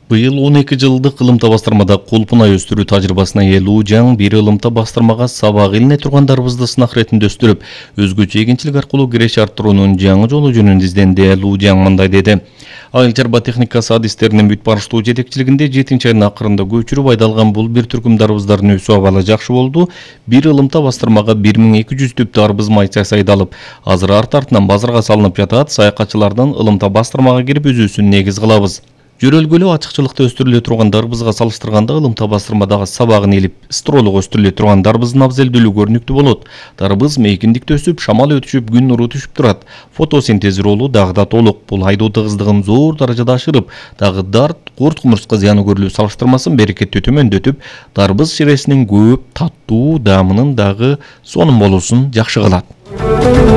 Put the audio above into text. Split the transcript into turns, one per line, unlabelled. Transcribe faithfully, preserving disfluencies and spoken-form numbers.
Быйыл он эки жылдык ылымта бастырмада кулпунай өстүрүү тажрыйбасына ээ Лужаң бир ылымта бастырмага сабак илине тургандарыбызды сынак иретинде өстүрүп, өзгөчө эгинчилик аркылуу киреш арттыруунун жаңы жолу жөнүндө изденди. Лужаң мындай деди. Айыл чарба техникасы адистеринин бүт барыштуу жетекчилигинде жетинчи айдын акырында көчүрүп айдалган бул бир түркүм дарбыздардын өсүү абалы жакшы болду. Бир ылымта бастырмага бир миң эки жүз түп дарбыз майчасы айдалып, азыр арт артынан базарга салынып жатат. Саякатчылардын ылымта бастырмага кирип үзүүсүн негиз кылабыз. Жөрөлгөлүү ачыкчылыкта өстүрүлө турган дарбызга салыштырганда ылымта бастырмадагы сабагын илип, стролук өстүрүлө турган дарбыздын абзелдүүлүгү көрүнүктүү болот. Дарбыз мейкиндикте өсүп, шамал өтүшүп, күн нуру түшүп турат. Фотосинтез ролу дагы да толук. Бул айдоо тыгыздыгын зор даражада ашырып, дагы дарт, курт кумурска зыяны көрүлүү салыштырмасын берекеттүү төмөндөтүп, дарбыз ширесинин көп, таттуу даамынын дагы сонун болуусун жакшы кылат.